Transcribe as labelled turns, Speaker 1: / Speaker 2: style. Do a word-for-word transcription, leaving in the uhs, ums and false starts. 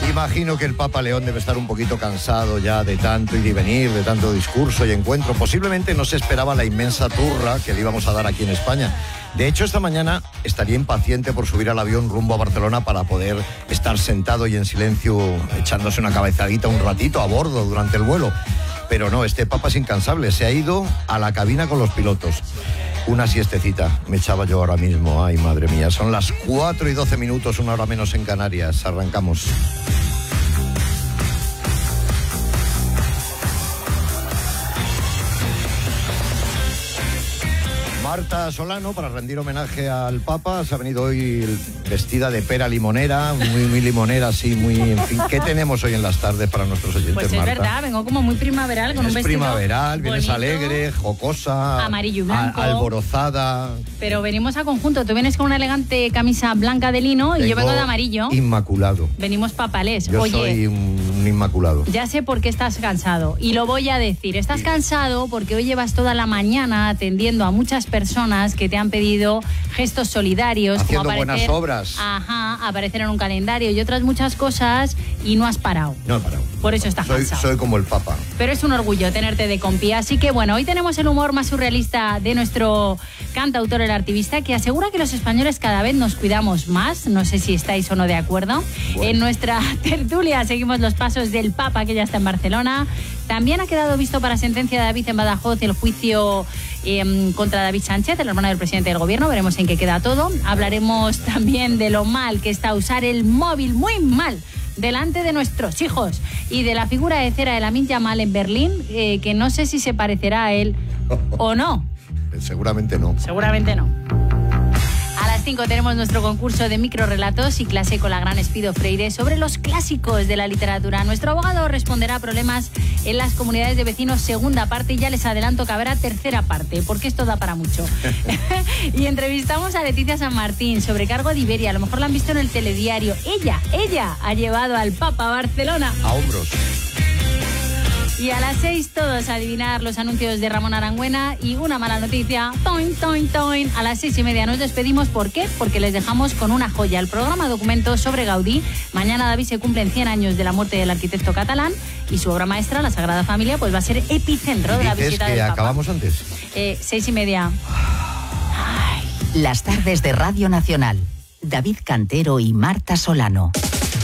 Speaker 1: Imagino que el Papa León debe estar un poquito cansado ya de tanto ir y venir, de tanto discurso y encuentro. Posiblemente no se esperaba la inmensa turra que le íbamos a dar aquí en España. De hecho, esta mañana estaría impaciente por subir al avión rumbo a Barcelona para poder estar sentado y en silencio, echándose una cabezadita un ratito a bordo durante el vuelo. Pero no, este Papa es incansable, se ha ido a la cabina con los pilotos. Una siestecita me echaba yo ahora mismo. Ay, madre mía, son las cuatro y doce minutos, una hora menos en Canarias. Arrancamos. Marta Solano, para rendir homenaje al Papa, se ha venido hoy vestida de pera limonera, muy, muy limonera, así, muy, en fin. ¿Qué tenemos hoy en las tardes para nuestros oyentes,
Speaker 2: Pues es
Speaker 1: Marta?
Speaker 2: verdad, vengo como muy primaveral, con
Speaker 1: Es
Speaker 2: un vestido
Speaker 1: primaveral, vienes
Speaker 2: bonito,
Speaker 1: alegre, jocosa,
Speaker 2: amarillo y blanco,
Speaker 1: a, alborozada.
Speaker 2: Pero venimos a conjunto, tú vienes con una elegante camisa blanca de lino y yo vengo de amarillo.
Speaker 1: Inmaculado.
Speaker 2: Venimos papalés.
Speaker 1: Yo
Speaker 2: Oye,
Speaker 1: soy un, un inmaculado.
Speaker 2: Ya sé por qué estás cansado y lo voy a decir. Estás sí. cansado porque hoy llevas toda la mañana atendiendo a muchas personas que te han pedido gestos solidarios,
Speaker 1: haciendo
Speaker 2: como aparecer,
Speaker 1: buenas obras,
Speaker 2: ajá, aparecer en un calendario y otras muchas cosas, y no has parado.
Speaker 1: No he parado.
Speaker 2: Por eso estás
Speaker 1: soy,
Speaker 2: cansado.
Speaker 1: Soy como el Papa.
Speaker 2: Pero es un orgullo tenerte de compi. Así que bueno, hoy tenemos el humor más surrealista de nuestro cantautor, el artivista, que asegura que los españoles cada vez nos cuidamos más. No sé si estáis o no de acuerdo. Bueno. En nuestra tertulia seguimos los pasos del Papa, que ya está en Barcelona. También ha quedado visto para sentencia de David en Badajoz el juicio eh, contra David Sánchez, el hermano del presidente del gobierno. Veremos en qué queda todo. Hablaremos también de lo mal que está usar el móvil, muy mal, delante de nuestros hijos, y de la figura de cera de Lamine Yamal en Berlín, eh, que no sé si se parecerá a él o no.
Speaker 1: Seguramente no.
Speaker 2: Seguramente no. A las cinco tenemos nuestro concurso de microrelatos y clase con la gran Espido Freire sobre los clásicos de la literatura. Nuestro abogado responderá a problemas en las comunidades de vecinos, segunda parte, y ya les adelanto que habrá tercera parte, porque esto da para mucho. Y entrevistamos a Leticia San Martín sobre cargo de Iberia. A lo mejor la han visto en el telediario. Ella, ella ha llevado al Papa a Barcelona.
Speaker 1: A hombros.
Speaker 2: Y a las seis todos a adivinar los anuncios de Ramón Arangüena y una mala noticia. Toin, toin, toin. A las seis y media nos despedimos. ¿Por qué? Porque les dejamos con una joya. El programa documento sobre Gaudí. Mañana, David, se cumplen cien años de la muerte del arquitecto catalán y su obra maestra, la Sagrada Familia, pues va a ser epicentro de la visita
Speaker 1: que
Speaker 2: del Papa.
Speaker 1: ¿Acabamos antes?
Speaker 2: Eh, seis y media.
Speaker 3: Ay. Las tardes de Radio Nacional. David Cantero y Marta Solano.